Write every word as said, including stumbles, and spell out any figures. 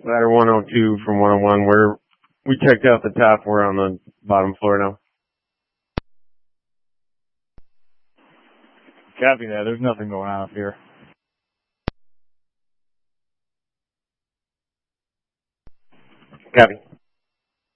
Ladder one oh two from one oh one. We're, we checked out the top. We're on the bottom floor now. Copy that. There's nothing going on up here. Copy.